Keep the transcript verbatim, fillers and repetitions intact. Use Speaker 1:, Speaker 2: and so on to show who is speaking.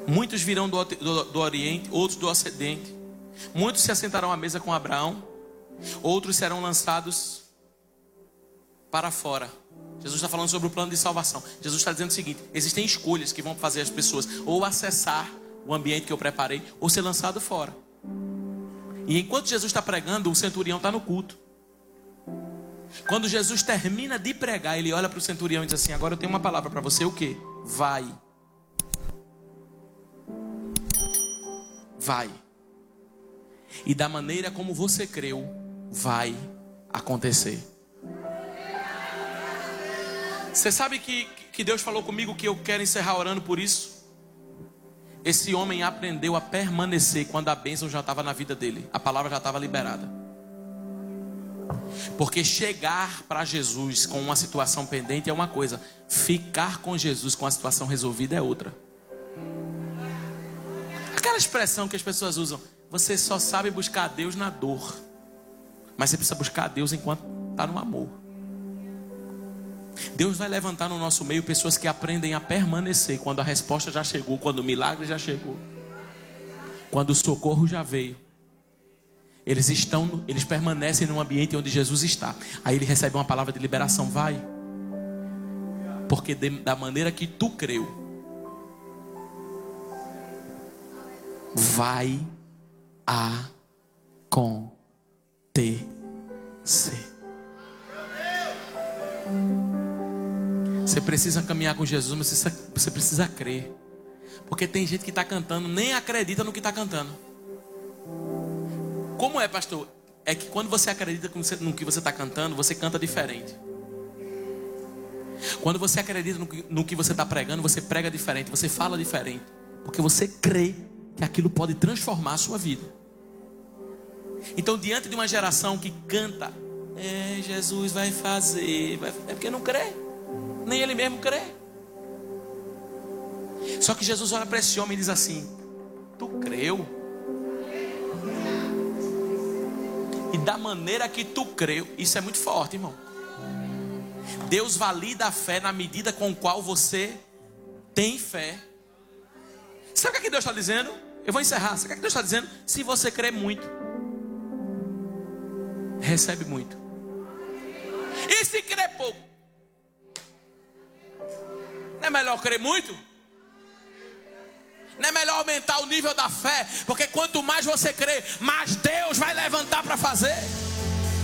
Speaker 1: Muitos virão do, do, do Oriente, outros do Ocidente. Muitos se assentarão à mesa com Abraão, outros serão lançados para fora. Jesus está falando sobre o plano de salvação. Jesus está dizendo o seguinte: existem escolhas que vão fazer as pessoas ou acessar o ambiente que eu preparei, ou ser lançado fora. E enquanto Jesus está pregando, o centurião está no culto. Quando Jesus termina de pregar, ele olha para o centurião e diz assim: agora eu tenho uma palavra para você. O quê? Vai. Vai. E da maneira como você creu, vai acontecer. Você sabe que, que Deus falou comigo que eu quero encerrar orando por isso? Esse homem aprendeu a permanecer quando a bênção já estava na vida dele. A palavra já estava liberada. Porque chegar para Jesus com uma situação pendente é uma coisa. Ficar com Jesus com a situação resolvida é outra. Aquela expressão que as pessoas usam: você só sabe buscar a Deus na dor. Mas você precisa buscar a Deus enquanto está no amor. Deus vai levantar no nosso meio pessoas que aprendem a permanecer quando a resposta já chegou, quando o milagre já chegou, quando o socorro já veio. Eles estão, eles permanecem num ambiente onde Jesus está. Aí ele recebe uma palavra de liberação: vai. Porque de, da maneira que tu creu, vai acontecer. Você precisa caminhar com Jesus, mas você, você precisa crer. Porque tem gente que está cantando, nem acredita no que está cantando. Como é, pastor? É que quando você acredita no que você está cantando, você canta diferente. Quando você acredita no que, no que você está pregando, você prega diferente, você fala diferente. Porque você crê que aquilo pode transformar a sua vida. Então, diante de uma geração que canta: é, Jesus vai fazer, vai... é porque não crê. Nem ele mesmo crê. Só que Jesus olha para esse homem e diz assim: tu creu? E da maneira que tu creu, isso é muito forte, irmão. Deus valida a fé na medida com qual você tem fé. Sabe o que Deus está dizendo? Eu vou encerrar. Sabe o que Deus está dizendo? Se você crê muito, recebe muito. E se crê pouco? Não é melhor crer muito? Não é melhor aumentar o nível da fé? Porque quanto mais você crê, mais Deus vai levantar para fazer.